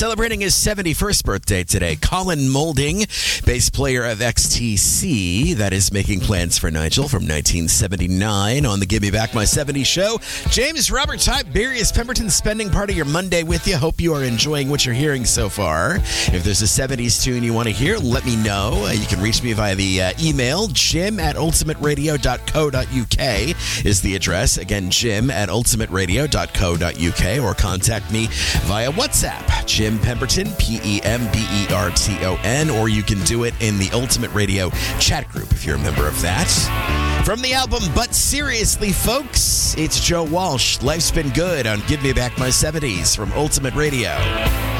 Celebrating his 71st birthday today, Colin Moulding, bass player of XTC, that is making plans for Nigel from 1979 on the Give Me Back My 70s show. James Robert Tiberius Pemberton spending part of your Monday with you. Hope you are enjoying what you're hearing so far. If there's a 70s tune you want to hear, let me know. You can reach me via the email, jim@ultimateradio.co.uk is the address. Again, jim@ultimateradio.co.uk, or contact me via WhatsApp, Jim Pemberton, Pemberton, or you can do it in the Ultimate Radio chat group if you're a member of that. From the album But Seriously, folks, it's Joe Walsh. Life's Been Good on Give Me Back My 70s from Ultimate Radio.